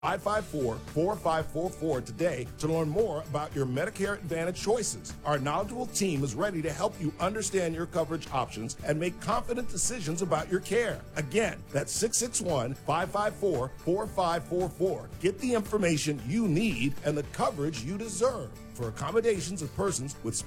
554-4544 today to learn more about your Medicare Advantage choices. Our knowledgeable team is ready to help you understand your coverage options and make confident decisions about your care. Again, that's 661-554-4544. Get the information you need and the coverage you deserve. For accommodations of persons with